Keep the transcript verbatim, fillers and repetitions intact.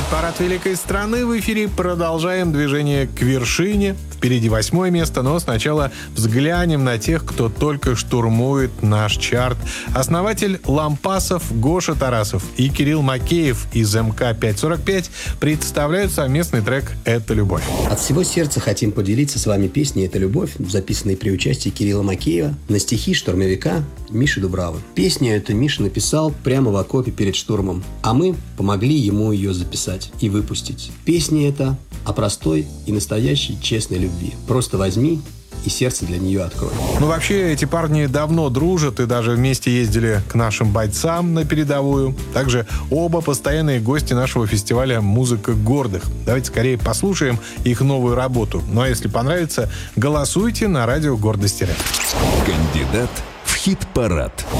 Хит-парад великой страны в эфире. Продолжаем движение к вершине. Впереди восьмое место, но сначала взглянем на тех, кто только штурмует наш чарт. Основатель лампасов Гоша Тарасов и Кирилл Макеев из эм ка пятьсот сорок пять представляют совместный трек «Это любовь». От всего сердца хотим поделиться с вами песней «Это любовь», записанной при участии Кирилла Макеева на стихи штурмовика Миши Дубравы. Песню эту Миша написал прямо в окопе перед штурмом, а мы помогли ему ее записать и выпустить. Песня эта о простой и настоящей честной любви. Просто возьми и сердце для нее открой. Ну, вообще, эти парни давно дружат и даже вместе ездили к нашим бойцам на передовую. Также оба постоянные гости нашего фестиваля «Музыка гордых». Давайте скорее послушаем их новую работу. Ну, а если понравится, голосуйте на радио «Гордости РФ». Кандидат в хит-парад.